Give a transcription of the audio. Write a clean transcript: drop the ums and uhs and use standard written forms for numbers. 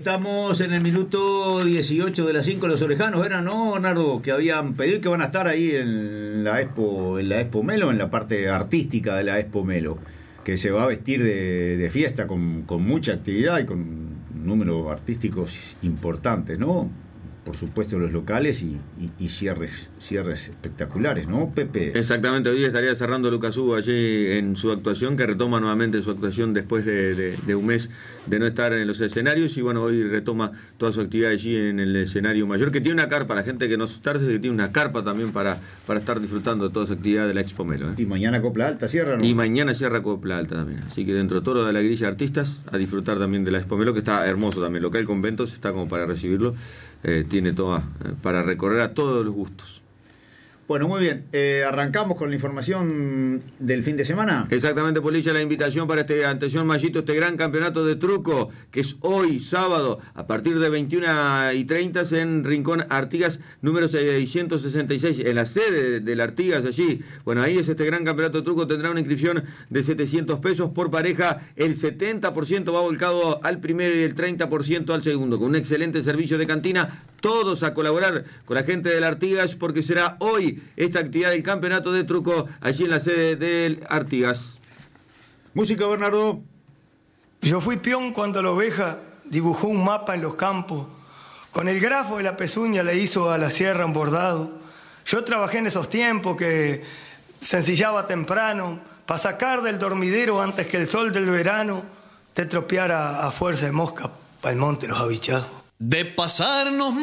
Estamos en el minuto 18 de las 5. Los orejanos eran, ¿no, Nardo? Que habían pedido que van a estar ahí en la Expo Melo, en la parte artística de la Expo Melo, que se va a vestir de fiesta con mucha actividad y con un número artísticos importantes, ¿no? Por supuesto los locales y cierres espectaculares, ¿no, Pepe? Exactamente, hoy estaría cerrando Lucas Hugo allí en su actuación, que retoma nuevamente su actuación después de un mes de no estar en los escenarios, y bueno, hoy retoma toda su actividad allí en el escenario mayor, que tiene una carpa, la gente que no tarde, que tiene una carpa también para estar disfrutando de toda su actividad de la Expo Melo, ¿eh? Y mañana Copla Alta cierra, ¿no? Y mañana cierra Copla Alta también, así que dentro de todo de la grilla de artistas, a disfrutar también de la Expo Melo, que está hermoso también, local conventos, está como para recibirlo. Tiene toda para recorrer a todos los gustos. Bueno, muy bien. Arrancamos con la información del fin de semana. Exactamente, Polilla, la invitación para atención Mayito, este gran campeonato de truco, que es hoy, sábado, a partir de 21:30 en Rincón Artigas, número 666, en la sede del Artigas allí. Bueno, ahí es este gran campeonato de truco, tendrá una inscripción de 700 pesos por pareja, el 70% va volcado al primero y el 30% al segundo, con un excelente servicio de cantina. Todos a colaborar con la gente del Artigas, porque será hoy esta actividad del campeonato de truco allí en la sede del Artigas. Música, Bernardo. Yo fui peón cuando la oveja dibujó un mapa en los campos. Con el grafo de la pezuña le hizo a la sierra un bordado. Yo trabajé en esos tiempos que se ensillaba temprano para sacar del dormidero antes que el sol del verano te tropeara a fuerza de mosca para el monte los habichados. De pasarnos